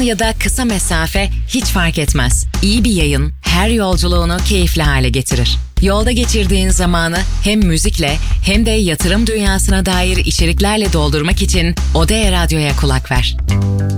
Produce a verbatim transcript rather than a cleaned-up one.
ya da kısa mesafe hiç fark etmez. İyi bir yayın her yolculuğunu keyifli hale getirir. Yolda geçirdiğin zamanı hem müzikle hem de yatırım dünyasına dair içeriklerle doldurmak için Odea Radyo'ya kulak ver.